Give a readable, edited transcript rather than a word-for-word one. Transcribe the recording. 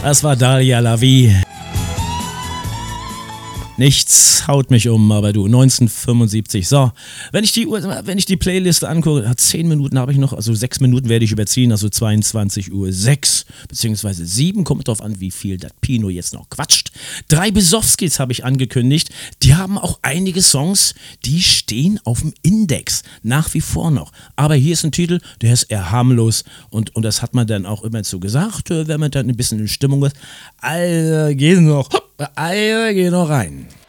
Das war Dalia Lavi. Nichts haut mich um, aber du, 1975. So, wenn ich die Playliste angucke, 10 Minuten habe ich noch, also 6 Minuten werde ich überziehen, also 22:06 Uhr beziehungsweise 7, kommt drauf an, wie viel das Pino jetzt noch quatscht. 3 Besowskis habe ich angekündigt, die haben auch einige Songs, die stehen auf dem Index, nach wie vor noch. Aber hier ist ein Titel, der ist eher harmlos und das hat man dann auch immer so gesagt, wenn man dann ein bisschen in Stimmung ist. Alter, geh noch rein.